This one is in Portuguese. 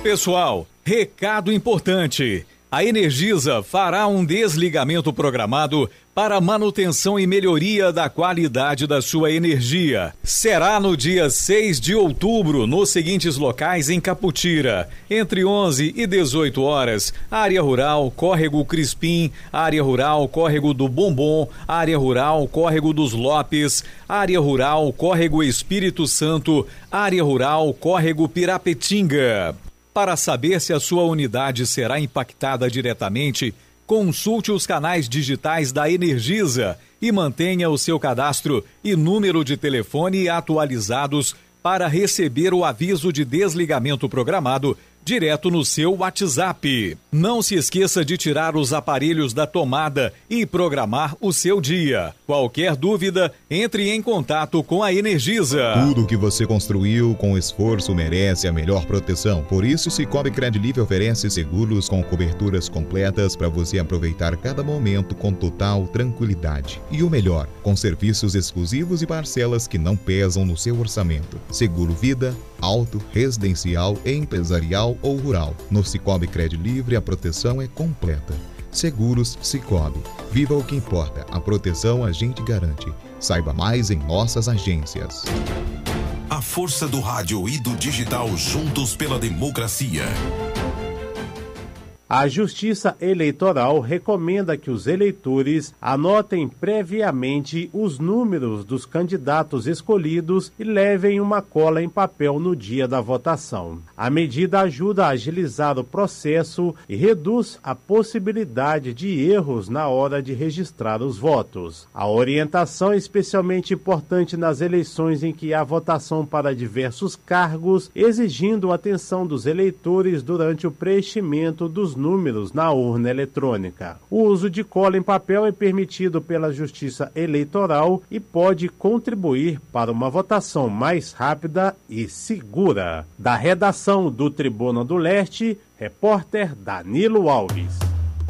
Pessoal, recado importante. A Energisa fará um desligamento programado para manutenção e melhoria da qualidade da sua energia. Será no dia 6 de outubro, nos seguintes locais em Caputira, entre 11 e 18 horas, área rural, Córrego Crispim, área rural, Córrego do Bombom, área rural, Córrego dos Lopes, área rural, Córrego Espírito Santo, área rural, Córrego Pirapetinga. Para saber se a sua unidade será impactada diretamente, consulte os canais digitais da Energisa e mantenha o seu cadastro e número de telefone atualizados para receber o aviso de desligamento programado direto no seu WhatsApp. Não se esqueça de tirar os aparelhos da tomada e programar o seu dia. Qualquer dúvida, entre em contato com a Energisa. Tudo que você construiu com esforço merece a melhor proteção. Por isso, Sicoob Credilife oferece seguros com coberturas completas para você aproveitar cada momento com total tranquilidade. E o melhor, com serviços exclusivos e parcelas que não pesam no seu orçamento. Seguro vida, auto, residencial e empresarial ou rural. No Sicoob Credilife a proteção é completa. Seguros Sicoob. Viva o que importa. A proteção a gente garante. Saiba mais em nossas agências. A força do rádio e do digital juntos pela democracia. A Justiça Eleitoral recomenda que os eleitores anotem previamente os números dos candidatos escolhidos e levem uma cola em papel no dia da votação. A medida ajuda a agilizar o processo e reduz a possibilidade de erros na hora de registrar os votos. A orientação é especialmente importante nas eleições em que há votação para diversos cargos, exigindo a atenção dos eleitores durante o preenchimento dos números na urna eletrônica. O uso de cola em papel é permitido pela Justiça Eleitoral e pode contribuir para uma votação mais rápida e segura. Da redação do Tribuna do Leste, repórter Danilo Alves.